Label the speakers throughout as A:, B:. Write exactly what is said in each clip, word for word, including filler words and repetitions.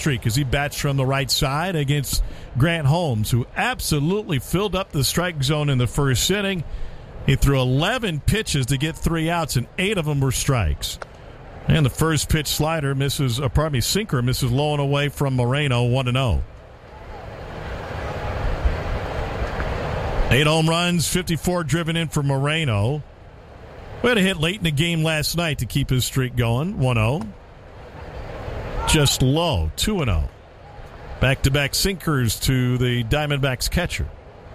A: streak as he bats from the right side against Grant Holmes, who absolutely filled up the strike zone in the first inning. He threw eleven pitches to get three outs, and eight of them were strikes. And the first pitch slider misses, uh, pardon me, sinker misses low and away from Moreno, one and oh. Eight home runs, fifty-four driven in for Moreno. We had a hit late in the game last night to keep his streak going, one oh. Just low, two and oh. Back-to-back sinkers to the Diamondbacks catcher.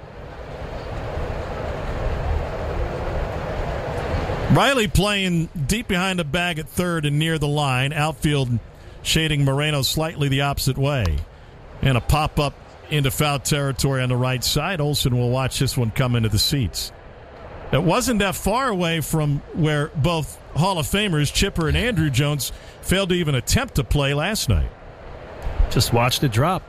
A: Riley playing deep behind the bag at third and near the line. Outfield shading Moreno slightly the opposite way. And a pop-up into foul territory on the right side. Olsen will watch this one come into the seats. It wasn't that far away from where both Hall of Famers, Chipper and Andrew Jones, failed to even attempt to play last night.
B: Just watched it drop.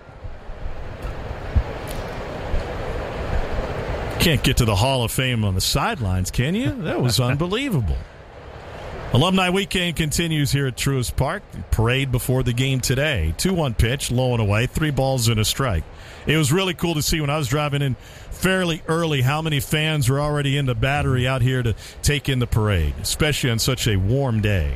A: Can't get to the Hall of Fame on the sidelines, can you? That was unbelievable. Alumni Weekend continues here at Truist Park. Parade before the game today. two one pitch, low and away, three balls and a strike. It was really cool to see when I was driving in fairly early how many fans were already in the Battery out here to take in the parade, especially on such a warm day.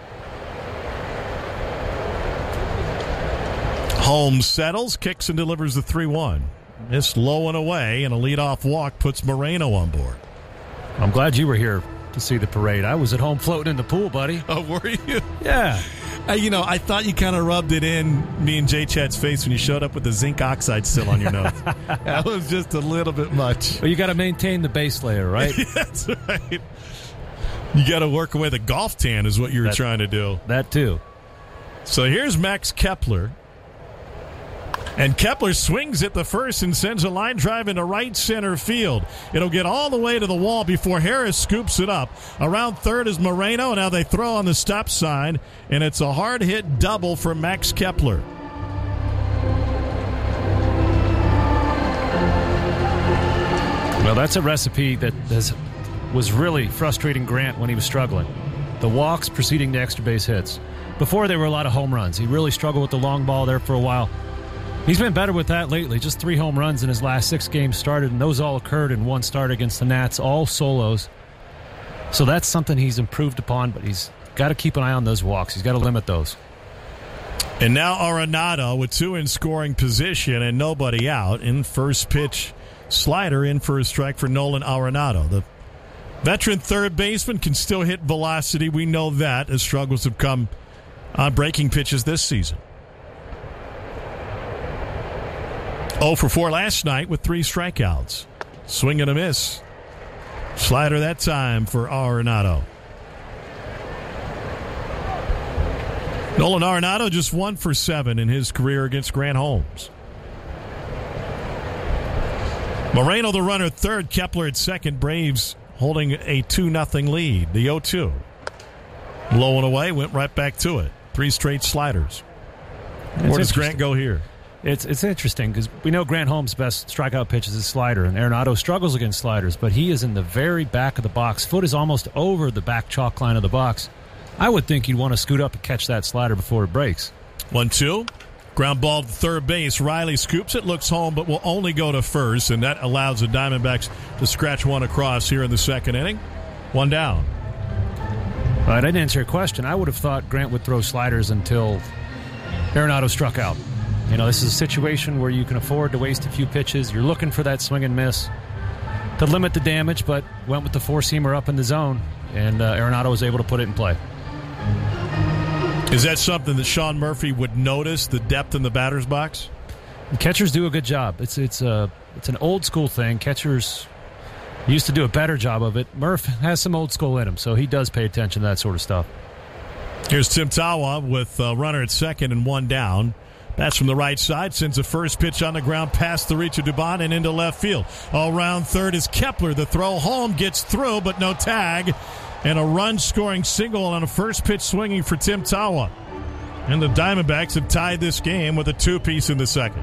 A: Holmes settles, kicks and delivers the three one. Missed low and away, and a leadoff walk puts Moreno on board.
B: I'm glad you were here to see the parade. I was at home floating in the pool, buddy.
A: Oh, were you?
B: Yeah.
A: Uh, you know, I thought you kind of rubbed it in me and Jay Chad's face when you showed up with the zinc oxide still on your nose. That was just a little bit much.
B: Well, you got to maintain the base layer, right?
A: That's right. You got to work away the golf tan is what you were
B: that,
A: trying to do.
B: That too.
A: So here's Max Kepler. And Kepler swings at the first and sends a line drive into right center field. It'll get all the way to the wall before Harris scoops it up. Around third is Moreno. Now they throw on the stop sign, and it's a hard hit double for Max Kepler.
B: Well, that's a recipe that has, was really frustrating Grant when he was struggling. The walks preceding the extra base hits. Before, there were a lot of home runs. He really struggled with the long ball there for a while. He's been better with that lately. Just three home runs in his last six games started, and those all occurred in one start against the Nats, all solos. So that's something he's improved upon, but he's got to keep an eye on those walks. He's got to limit those.
A: And now Arenado with two in scoring position and nobody out. In first pitch slider in for a strike for Nolan Arenado. The veteran third baseman can still hit velocity. We know that as struggles have come on breaking pitches this season. oh for four last night with three strikeouts. Swing and a miss. Slider that time for Arenado. Nolan Arenado just one for seven in his career against Grant Holmes. Moreno the runner third, Kepler at second. Braves holding a two nothing lead. The oh two. Low and away, went right back to it. Three straight sliders. Where does Grant go here?
B: It's it's interesting because we know Grant Holmes' best strikeout pitch is his slider, and Arenado struggles against sliders, but he is in the very back of the box. Foot is almost over the back chalk line of the box. I would think he'd want to scoot up and catch that slider before it breaks.
A: one two. Ground ball to third base. Riley scoops it, looks home, but will only go to first, and that allows the Diamondbacks to scratch one across here in the second inning. One down.
B: All right, I didn't answer your question. I would have thought Grant would throw sliders until Arenado struck out. You know, this is a situation where you can afford to waste a few pitches. You're looking for that swing and miss to limit the damage, but went with the four-seamer up in the zone, and uh, Arenado was able to put it in play.
A: Is that something that Sean Murphy would notice, the depth in the batter's box?
B: And catchers do a good job. It's it's a it's an old school thing. Catchers used to do a better job of it. Murph has some old school in him, so he does pay attention to that sort of stuff.
A: Here's Tim Tawa with a runner at second and one down. That's from the right side. Sends a first pitch on the ground past the reach of Dubon and into left field. All round third is Kepler. The throw home gets through, but no tag. And a run-scoring single on a first pitch swinging for Tim Tawa. And the Diamondbacks have tied this game with a two-piece in the second.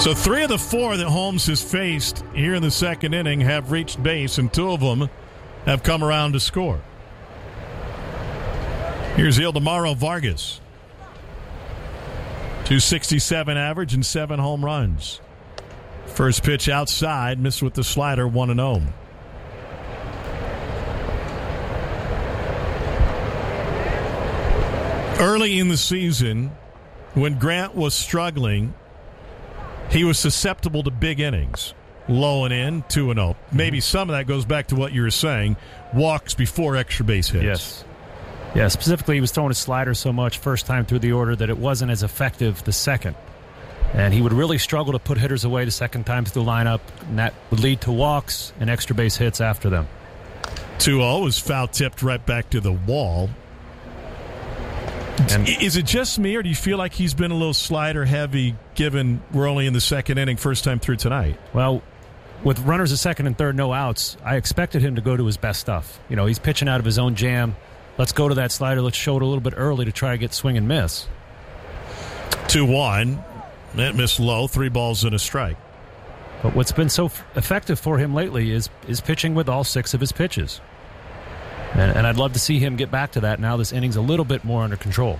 A: So three of the four that Holmes has faced here in the second inning have reached base, and two of them have come around to score. Here's Ildemaro Vargas. two sixty-seven average and seven home runs. First pitch outside, missed with the slider, one and oh. Early in the season, when Grant was struggling, he was susceptible to big innings. Low and in, two and oh. Maybe some of that goes back to what you were saying, walks before extra base hits.
B: Yes. Yeah, specifically he was throwing his slider so much first time through the order that it wasn't as effective the second. And he would really struggle to put hitters away the second time through the lineup, and that would lead to walks and extra base hits after them.
A: two oh was foul-tipped right back to the wall. And is it just me, or do you feel like he's been a little slider-heavy given we're only in the second inning first time through tonight?
B: Well, with runners at second and third, no outs, I expected him to go to his best stuff. You know, he's pitching out of his own jam. Let's go to that slider. Let's show it a little bit early to try to get swing and miss.
A: two one. That missed low. Three balls and a strike.
B: But what's been so f- effective for him lately is is pitching with all six of his pitches. And, and I'd love to see him get back to that now this inning's a little bit more under control.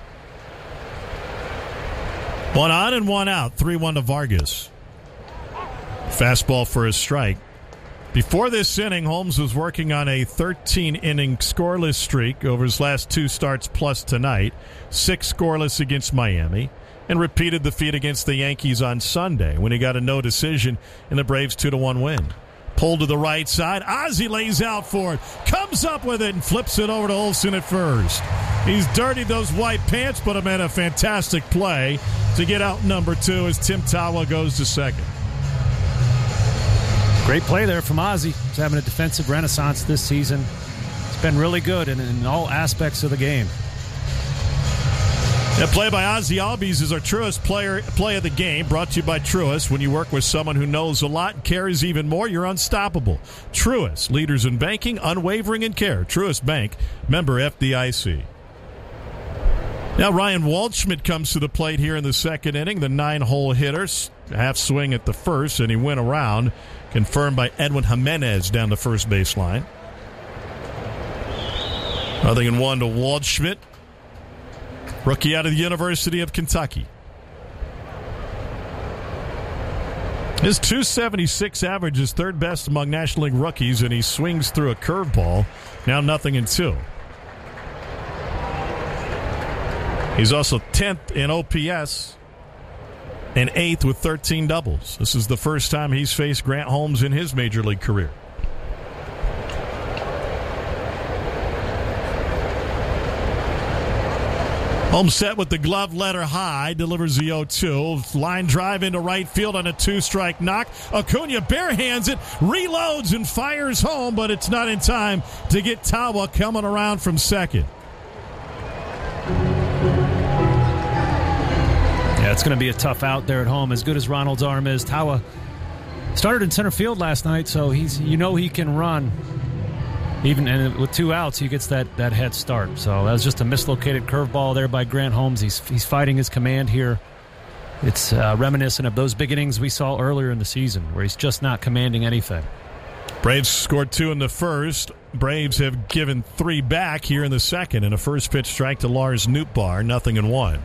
A: One on and one out. three one to Vargas. Fastball for a strike. Before this inning, Holmes was working on a thirteen-inning scoreless streak over his last two starts plus tonight. Six scoreless against Miami, and repeated the feat against the Yankees on Sunday when he got a no decision in the Braves two to one win. Pulled to the right side. Ozzie lays out for it. Comes up with it and flips it over to Olsen at first. He's dirtied those white pants, but he made a fantastic play to get out number two as Tim Tawa goes to second.
B: Great play there from Ozzie. He's having a defensive renaissance this season. It's been really good in, in all aspects of the game.
A: That play by Ozzie Albies is our Truist player play of the game, brought to you by Truist. When you work with someone who knows a lot and cares even more, you're unstoppable. Truist, leaders in banking, unwavering in care. Truist Bank, member F D I C. Now Ryan Waldschmidt comes to the plate here in the second inning. The nine-hole hitter, half swing at the first, and he went around, confirmed by Edwin Jimenez down the first baseline. Nothing in one to Waldschmidt. Rookie out of the University of Kentucky. His two seventy-six average is third best among National League rookies, and he swings through a curveball. Now nothing in two. He's also tenth in O P S and eighth with thirteen doubles. This is the first time he's faced Grant Holmes in his major league career. Holmes set with the glove letter high, delivers the oh two. Line drive into right field on a two-strike knock. Acuna barehands it, reloads, and fires home, but it's not in time to get Tawa coming around from second.
B: Yeah, it's going to be a tough out there at home. As good as Ronald's arm is, Tawa started in center field last night, so he's you know he can run. Even and with two outs, he gets that, that head start. So that was just a mislocated curveball there by Grant Holmes. He's he's fighting his command here. It's uh, reminiscent of those big innings we saw earlier in the season, where he's just not commanding anything.
A: Braves scored two in the first. Braves have given three back here in the second, and a first pitch strike to Lars Nootbaar, nothing in one.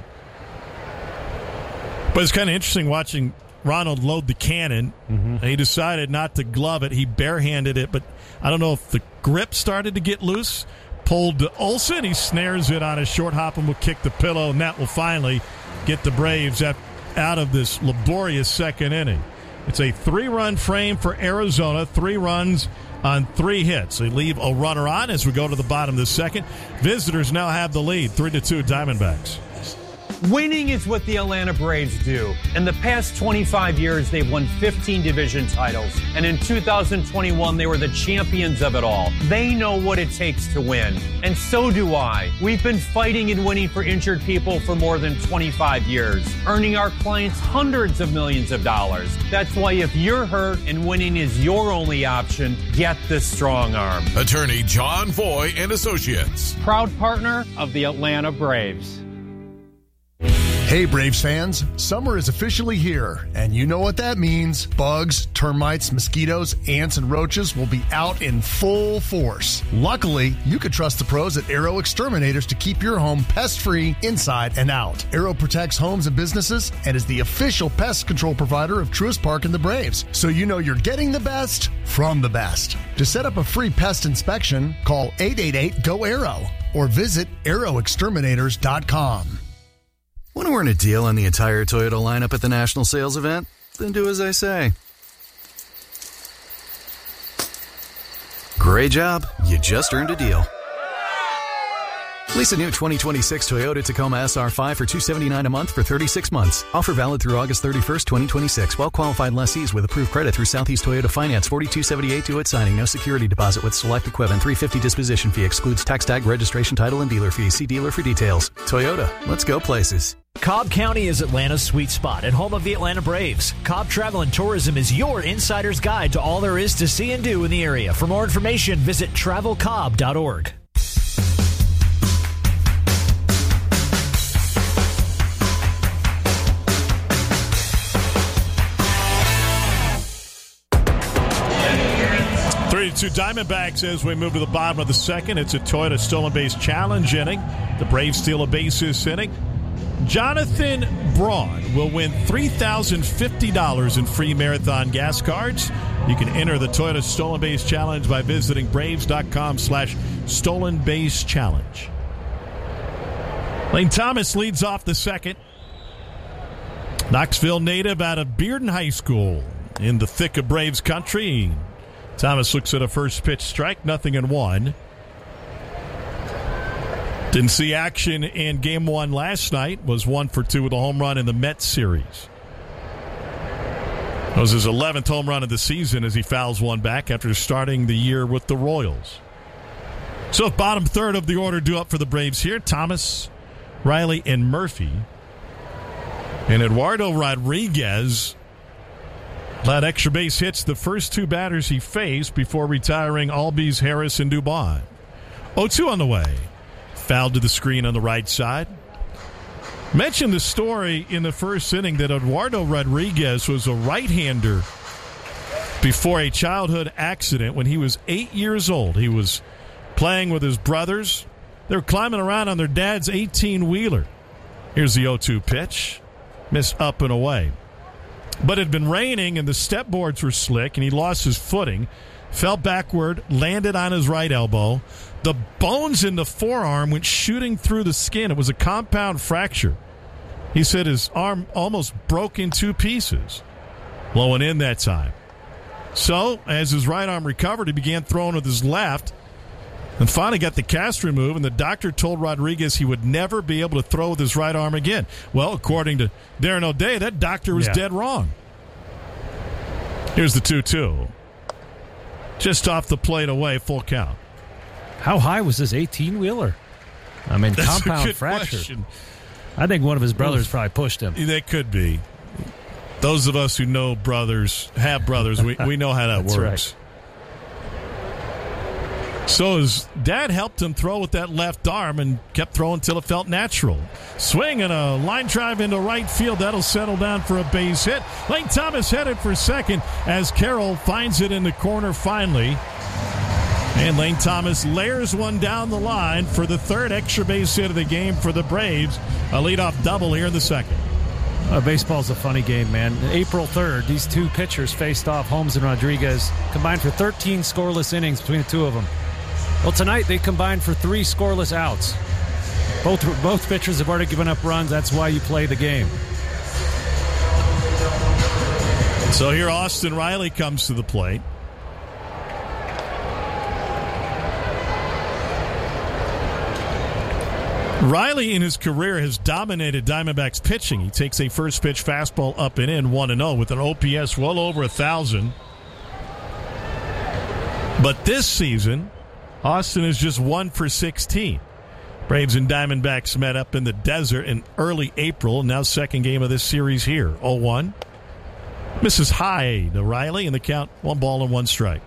A: But it's kind of interesting watching Ronald load the cannon. Mm-hmm. He decided not to glove it. He barehanded it, but I don't know if the grip started to get loose. Pulled to Olsen. He snares it on a short hop and will kick the pillow, and that will finally get the Braves out of this laborious second inning. It's a three-run frame for Arizona. Three runs on three hits. They leave a runner on as we go to the bottom of the second. Visitors now have the lead, three to two Diamondbacks.
C: Winning is what the Atlanta Braves do. In the past twenty-five years, they've won fifteen division titles. And in two thousand twenty-one, they were the champions of it all. They know what it takes to win. And so do I. We've been fighting and winning for injured people for more than twenty-five years, earning our clients hundreds of millions of dollars. That's why if you're hurt and winning is your only option, get the Strong Arm.
D: Attorney John Foy and Associates.
C: Proud partner of the Atlanta Braves.
D: Hey Braves fans, summer is officially here, and you know what that means. Bugs, termites, mosquitoes, ants, and roaches will be out in full force. Luckily, you can trust the pros at Arrow Exterminators to keep your home pest-free inside and out. Arrow protects homes and businesses and is the official pest control provider of Truist Park and the Braves, so you know you're getting the best from the best. To set up a free pest inspection, call eight eight eight, G O, ARROW or visit arrow exterminators dot com.
E: Want to earn a deal on the entire Toyota lineup at the national sales event? Then do as I say. Great job. You just earned a deal. Lease a new twenty twenty-six Toyota Tacoma S R five for two hundred seventy-nine dollars a month for thirty-six months. Offer valid through August thirty-first, twenty twenty-six. Well-qualified lessees with approved credit through Southeast Toyota Finance. forty-two seventy-eight due at signing. No security deposit with select equipment. three hundred fifty dollars disposition fee. Excludes tax tag, registration, title, and dealer fees. See dealer for details. Toyota. Let's go places.
F: Cobb County is Atlanta's sweet spot and home of the Atlanta Braves. Cobb Travel and Tourism is your insider's guide to all there is to see and do in the area. For more information, visit travel cobb dot org.
A: three to two Diamondbacks as we move to the bottom of the second. It's a Toyota stolen base challenge inning. The Braves steal a base this inning. Jonathan Braun will win three thousand fifty dollars in free marathon gas cards. You can enter the Toyota Stolen Base Challenge by visiting braves.com slash stolen base challenge. Lane Thomas leads off the second. Knoxville native out of Bearden High School in the thick of Braves country. Thomas looks at a first pitch strike, nothing in one. Didn't see action in game one last night. Was one for two with a home run in the Mets series. It was his eleventh home run of the season as he fouls one back after starting the year with the Royals. So bottom third of the order due up for the Braves here. Thomas, Riley, and Murphy. And Eduardo Rodriguez allowed extra base hits the first two batters he faced before retiring Albies, Harris, and Dubon. oh two on the way. Fouled to the screen on the right side. Mentioned the story in the first inning that Eduardo Rodriguez was a right-hander before a childhood accident when he was eight years old. He was playing with his brothers. They were climbing around on their dad's eighteen-wheeler. Here's the oh two pitch. Missed up and away. But it had been raining and the step boards were slick and he lost his footing. Fell backward, landed on his right elbow. The bones in the forearm went shooting through the skin. It was a compound fracture. He said his arm almost broke in two pieces. Blowing in that time. So, as his right arm recovered, he began throwing with his left and finally got the cast removed, and the doctor told Rodriguez he would never be able to throw with his right arm again. Well, according to Darren O'Day, that doctor was yeah. dead wrong. Here's the two two. Just off the plate away, full count.
B: How high was this eighteen-wheeler? I mean,
A: That's
B: compound fracture. I think one of his brothers well, probably pushed him.
A: They could be. Those of us who know brothers, have brothers, we, we know how that
B: That's
A: works.
B: Right.
A: So his dad helped him throw with that left arm and kept throwing until it felt natural. Swing and a line drive into right field. That'll settle down for a base hit. Lane Thomas headed for second as Carroll finds it in the corner finally. And Lane Thomas layers one down the line for the third extra base hit of the game for the Braves. A leadoff double here in the second.
B: Uh, baseball's a funny game, man. April third, these two pitchers faced off. Holmes and Rodriguez combined for thirteen scoreless innings between the two of them. Well, tonight they combined for three scoreless outs. Both both pitchers have already given up runs. That's why you play the game.
A: So here Austin Riley comes to the plate. Riley in his career has dominated Diamondbacks pitching. He takes a first pitch fastball up and in, one and oh with an O P S well over one thousand. But this season, Austin is just one for sixteen. Braves and Diamondbacks met up in the desert in early April, and now second game of this series here. oh one. Misses high to Riley, and the count one ball and one strike.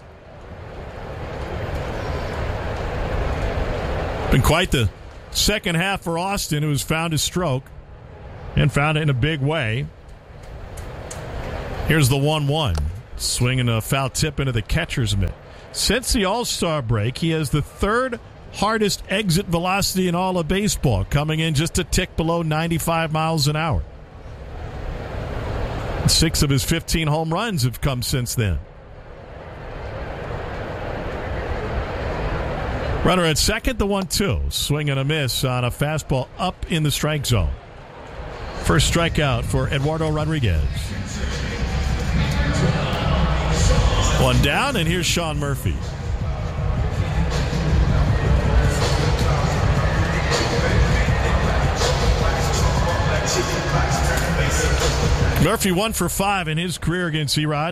A: Been quite the second half for Austin, who has found his stroke. and found it in a big way. Here's the one one. Swinging a foul tip into the catcher's mitt. Since the All-Star break, he has the third hardest exit velocity in all of baseball, coming in just a tick below ninety-five miles an hour. Six of his fifteen home runs have come since then. Runner at second, the one two. Swing and a miss on a fastball up in the strike zone. First strikeout for Eduardo Rodriguez. One down, and here's Sean Murphy. Murphy one for five in his career against E-Rod.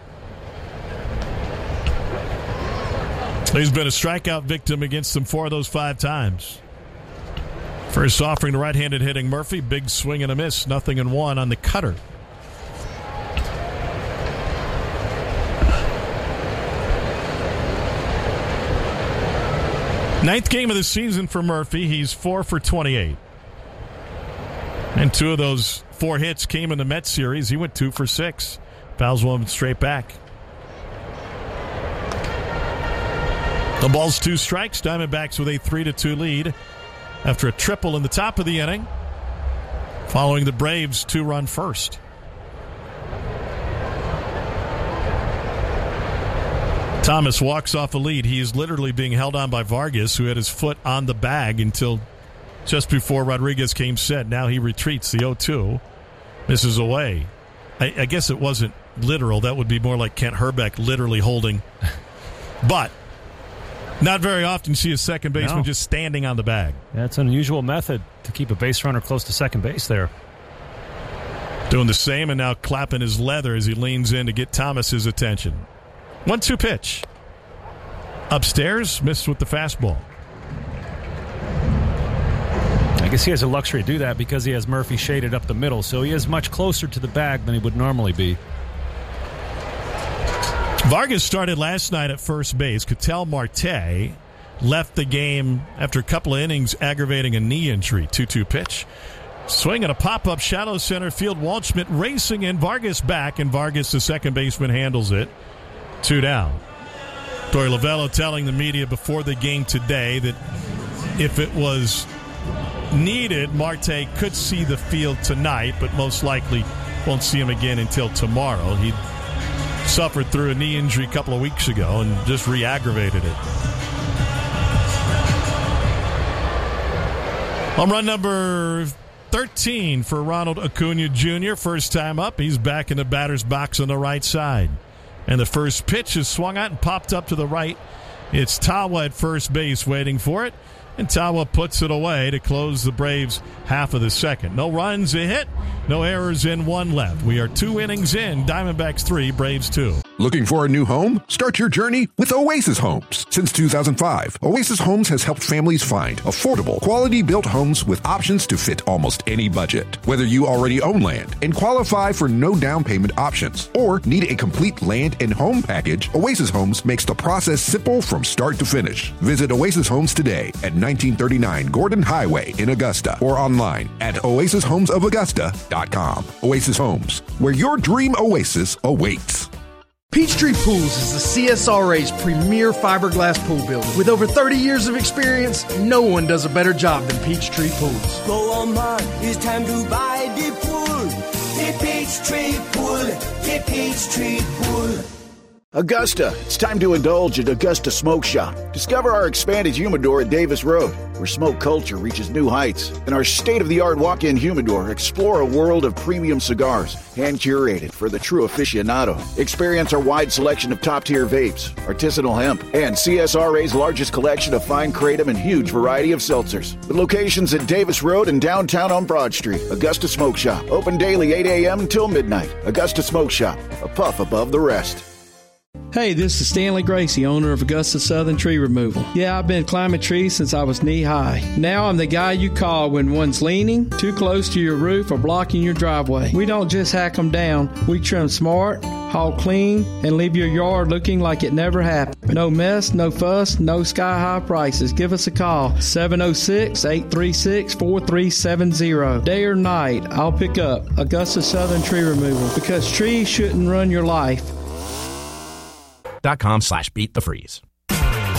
A: He's been a strikeout victim against him four of those five times. First offering to right-handed hitting Murphy. Big swing and a miss. Nothing in one on the cutter. Ninth game of the season for Murphy. He's four for twenty-eight. And two of those four hits came in the Mets series. He went two for six. Fouls one straight back. The ball's two strikes. Diamondbacks with a three to two lead after a triple in the top of the inning, following the Braves' two-run first. Thomas walks off a lead. He is literally being held on by Vargas, who had his foot on the bag until just before Rodriguez came set. Now he retreats. The oh two misses away. I, I guess it wasn't literal. That would be more like Kent Herbeck literally holding. But not very often see a second baseman no. just standing on the bag.
B: That's an unusual method to keep a base runner close to second base there.
A: Doing the same and now clapping his leather as he leans in to get Thomas's attention. one two pitch. Upstairs, missed with the fastball.
B: I guess he has a luxury to do that because he has Murphy shaded up the middle, so he is much closer to the bag than he would normally be.
A: Vargas started last night at first base. Ketel Marte left the game after a couple of innings aggravating a knee injury. two two pitch. Swing and a pop-up shallow center field. Waldschmidt racing in. Vargas back, and Vargas, the second baseman, handles it. Two down. Torey Lovullo telling the media before the game today that if it was needed, Marte could see the field tonight, but most likely won't see him again until tomorrow. He suffered through a knee injury a couple of weeks ago and just re-aggravated it. Home run number thirteen for Ronald Acuna Junior First time up. He's back in the batter's box on the right side. And the first pitch is swung out and popped up to the right. It's Tawa at first base waiting for it. And Tawa puts it away to close the Braves half of the second. No runs, a hit. No errors in, one left. We are two innings in. Diamondbacks three, Braves two.
G: Looking for a new home? Start your journey with Oasis Homes. Since two thousand five, Oasis Homes has helped families find affordable, quality-built homes with options to fit almost any budget. Whether you already own land and qualify for no down payment options or need a complete land and home package, Oasis Homes makes the process simple from start to finish. Visit Oasis Homes today at nineteen thirty-nine Gordon Highway in Augusta or online at oasis homes of augusta dot com. Oasis Homes, where your dream oasis awaits.
H: Peachtree Pools is the C S R A's premier fiberglass pool builder. With over thirty years of experience, no one does a better job than Peachtree Pools.
I: Go on, man, it's time to buy the pool. The Peachtree Pool, the Peachtree Pool.
J: Augusta, it's time to indulge at Augusta Smoke Shop. Discover our expanded humidor at Davis Road, where smoke culture reaches new heights. And our state-of-the-art walk-in humidor, explore a world of premium cigars, hand-curated for the true aficionado. Experience our wide selection of top-tier vapes, artisanal hemp, and C S R A's largest collection of fine kratom and huge variety of seltzers. The locations at Davis Road and downtown on Broad Street. Augusta Smoke Shop, open daily eight a.m. until midnight. Augusta Smoke Shop, a puff above the rest.
K: Hey, this is Stanley Gracie, owner of Augusta Southern Tree Removal. Yeah, I've been climbing trees since I was knee-high. Now I'm the guy you call when one's leaning, too close to your roof, or blocking your driveway. We don't just hack them down. We trim smart, haul clean, and leave your yard looking like it never happened. No mess, no fuss, no sky-high prices. Give us a call, seven oh six, eight three six, four three seven zero. Day or night, I'll pick up. Augusta Southern Tree Removal, because trees shouldn't run your life.
L: Dot com slash beat the freeze.